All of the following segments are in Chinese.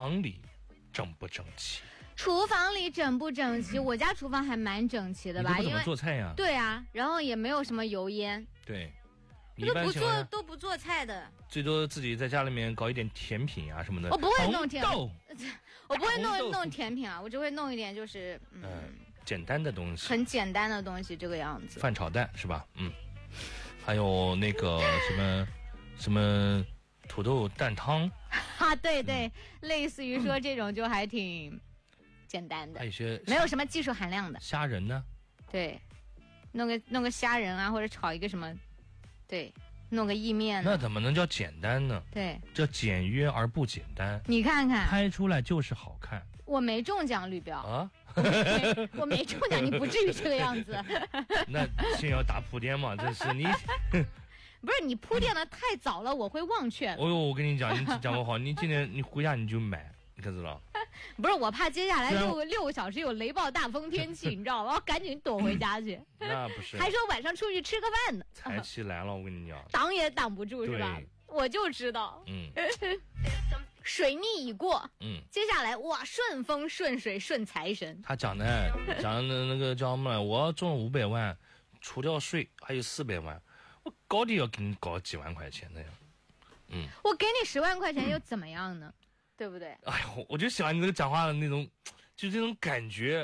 房里整不整齐？ 厨房里整不整齐？我家厨房还蛮整齐的吧？ 你都不怎么做菜呀？ 对啊，然后也没有什么油烟。 对， 都不做菜的， 最多自己在家里面搞一点甜品啊什么的。 我不会弄甜品， 我不会弄甜品啊，我只会弄一点就是简单的东西， 很简单的东西这个样子。 饭炒蛋是吧？还有那个什么土豆蛋汤啊，对对，类似于说这种就还挺简单的， 还有一些没有什么技术含量的。 虾仁呢？ 对，弄个虾仁啊，或者炒一个什么，对，弄个意面。 那怎么能叫简单呢？ 对， 这简约而不简单。 你看看， 拍出来就是好看。 我没中奖绿标啊， 我没中奖，你不至于这个样子。 那先要打铺垫嘛，这是你。 不是你铺垫的太早了，我会忘却。 哦呦，我跟你讲，你讲不好，你今天你回家你就买，你可知道？ 不是，我怕接下来六个小时有雷暴大风天气，你知道吗？我要赶紧躲回家去。 那不是， 还说晚上出去吃个饭呢。 才起来了，我跟你讲， 挡也挡不住是吧？我就知道。水逆已过，接下来哇，顺风顺水顺财神。 他讲的那个叫什么？我要中了500万，除掉税还有400万，我高低要给你搞几万块钱的呀。 我给你10万块钱又怎么样呢？对不对？ 哎呦，我就喜欢你这个讲话的那种，就这种感觉，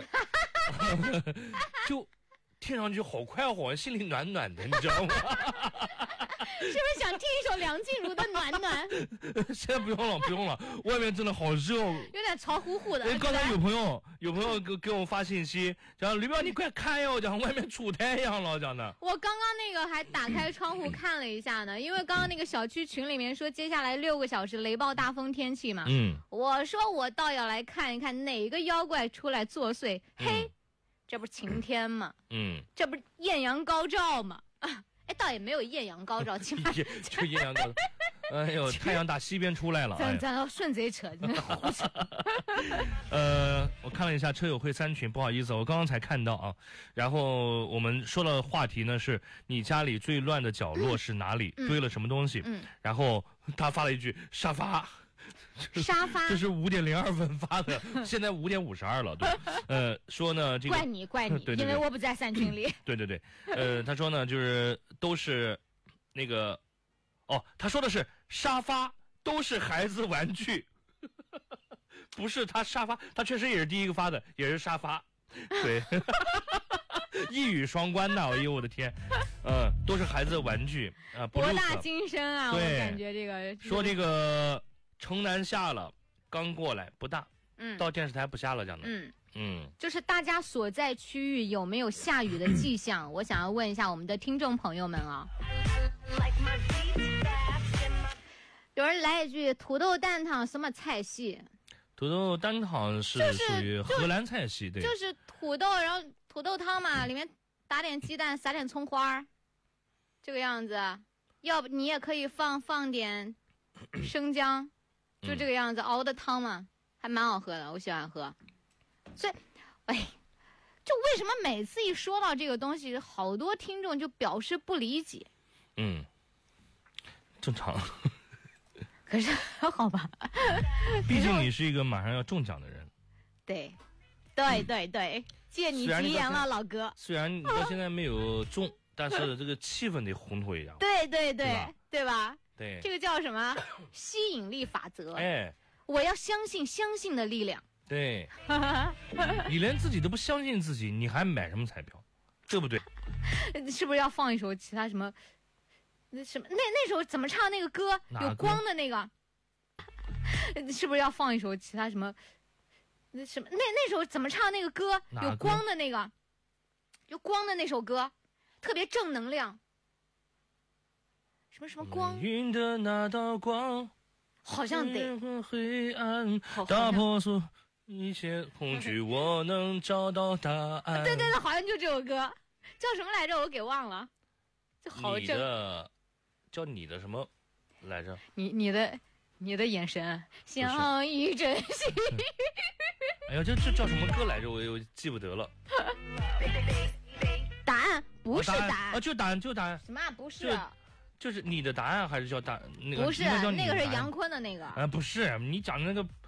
就听上去好快活，心里暖暖的，你知道吗？ 是不是想听一首梁静茹的《暖暖》？ 现在不用了，外面真的好热， 有点潮乎乎的。 刚才有朋友给我发信息，讲吕彪你快看哟，讲外面出太阳了，讲的。 我刚刚那个还打开窗户看了一下呢，因为刚刚那个小区群里面说接下来6个小时雷暴大风天气嘛。我说我倒要来看一看哪个妖怪出来作祟。嘿，这不是晴天吗？这不是艳阳高照吗？倒也没有艳阳高照，起码就艳阳高照。哎呦，太阳打西边出来了。 咱要顺嘴扯，胡扯。 我看了一下车友会3群，不好意思，我刚刚才看到啊。然后我们说的话题呢是你家里最乱的角落是哪里？堆了什么东西？然后他发了一句沙发。 沙发， 这是5点02分发的，现在5点52了。对，说呢，这个怪你，因为我不在3群里。 对，他说呢，就是都是那个，他说的是沙发都是孩子玩具，不是他沙发，他确实也是第一个发的，也是沙发，对，一语双关呐！哎呦我的天，都是孩子玩具啊， 博大精深啊！我感觉这个说这个。城南下了，刚过来不大，到电视台不下了，讲的， 就是大家所在区域有没有下雨的迹象？我想要问一下我们的听众朋友们啊。有人来一句土豆蛋汤什么菜系？ 土豆蛋汤是属于荷兰菜系，对， 就是土豆，然后土豆汤嘛，里面打点鸡蛋，撒点葱花，这个样子。要不你也可以放点生姜。就这个样子熬的汤嘛，还蛮好喝的，我喜欢喝。所以，就为什么每次一说到这个东西，好多听众就表示不理解？ 正常。 可是好吧， 毕竟你是一个马上要中奖的人。 对，借你吉言了，老哥。 虽然你到现在没有中，但是这个气氛得烘托一下。 对吧？ 对， 这个叫什么？吸引力法则。 我要相信的力量。 对，你连自己都不相信自己，你还买什么彩票？对不对？ 是不是要放一首其他什么？那首怎么唱那个歌？有光的那个。是不是要放一首其他什么？那首怎么唱那个歌？有光的那个，有光的那首歌，特别正能量。什么光？ 云的那道光， 好像得黑暗打破所一切恐惧，我能找到答案。 对，好像就这首歌，叫什么来着？我给忘了。就好正。 叫你的什么来着？ 你的眼神像一阵细。 哎呀，这叫什么歌来着？我记不得了。 答案不是答案就答案什么？不是。 就是你的答案还是叫那个？ 不是，那个是杨坤的那个。 不是，你讲的那个